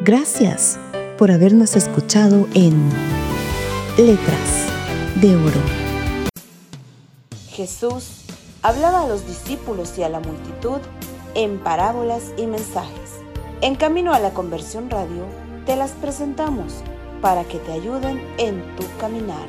Gracias por habernos escuchado en Letras de Oro. Jesús hablaba a los discípulos y a la multitud en parábolas y mensajes. En Camino a la Conversión Radio te las presentamos para que te ayuden en tu caminar.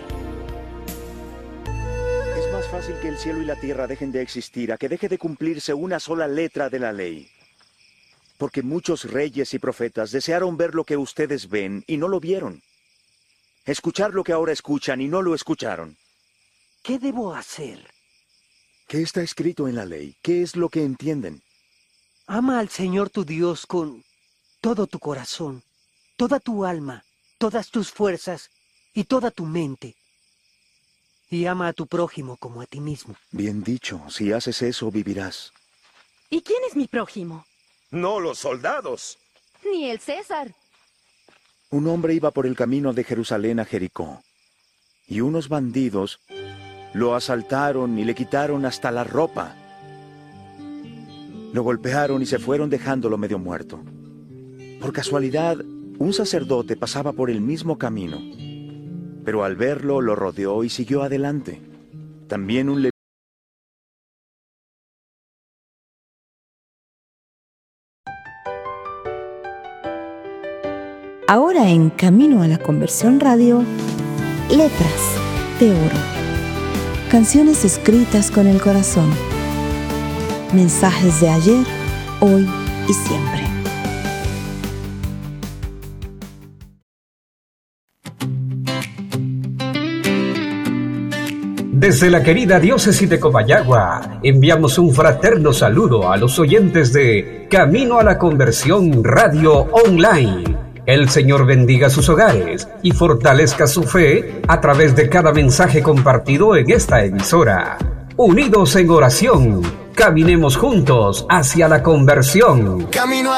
Es más fácil que el cielo y la tierra dejen de existir a que deje de cumplirse una sola letra de la ley. Porque muchos reyes y profetas desearon ver lo que ustedes ven y no lo vieron. Escuchar lo que ahora escuchan y no lo escucharon. ¿Qué debo hacer? ¿Qué está escrito en la ley? ¿Qué es lo que entienden? Ama al Señor tu Dios con todo tu corazón, toda tu alma, todas tus fuerzas y toda tu mente. Y ama a tu prójimo como a ti mismo. Bien dicho, si haces eso vivirás. ¿Y quién es mi prójimo? No los soldados. Ni el César. Un hombre iba por el camino de Jerusalén a Jericó, y unos bandidos lo asaltaron y le quitaron hasta la ropa. Lo golpearon y se fueron dejándolo medio muerto. Por casualidad, un sacerdote pasaba por el mismo camino, pero al verlo lo rodeó y siguió adelante. También un Ahora en Camino a la Conversión Radio, Letras de Oro. Canciones escritas con el corazón. Mensajes de ayer, hoy y siempre. Desde la querida diócesis de Comayagua, enviamos un fraterno saludo a los oyentes de Camino a la Conversión Radio Online. El Señor bendiga sus hogares y fortalezca su fe a través de cada mensaje compartido en esta emisora. Unidos en oración, caminemos juntos hacia la conversión.